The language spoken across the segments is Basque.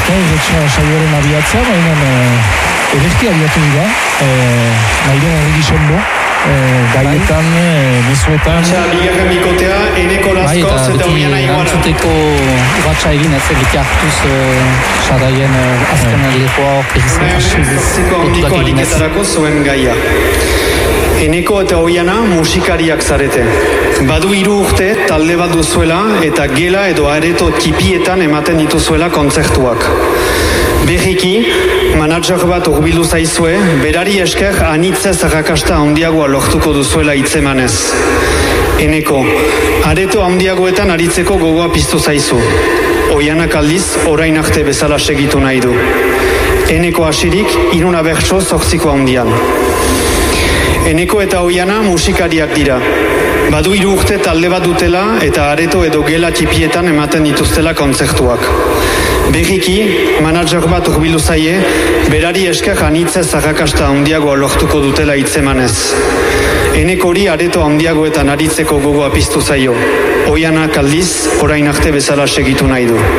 Urretxa saioaren abiatzea, baina edezki abiatu dira, nahiren horri gizondu, gaietan, mezuetan. Bigarren bikotea, Eneko Laskoz eta Oiana Iguara. Antzuteko urratxa egin ez egite hartuz saraien azken lekoa orkerizan Zortziko handiko ariketarako zuen gaia. Eneko eta Oiana musikariak zarete. Badu 3 urte talde bat duzuela eta gela edo areto tipietan ematen dituzuela kontzertuak. Berriki, manager bat urbildu zaizue, berari esker anitzez arrakasta handiagoa lortuko duzuela hitzemanez. Eneko, areto handiagoetan aritzeko gogoa piztu zaizu. Oianak aldiz, orain arte bezala segitu nahi du. Eneko hasirik, 3 abertso 8 handian. Eneko eta Oiana musikariak dira. Badu 3 urte talde bat dutela eta areto edo gela tipietan ematen dituztela kontzertuak. Berriki, manager bat urbildu zaie, berari esker anitzez arrakasta handiagoa lortuko dutela hitzemanez. Enekori areto handiagoetan aritzeko gogoa piztu zaio. Oianak aldiz, orain arte bezala segitu nahi du.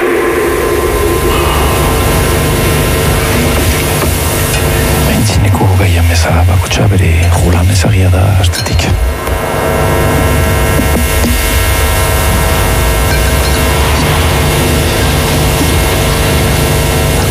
Gaia meza bakotxa bere julan ezagia da astetik.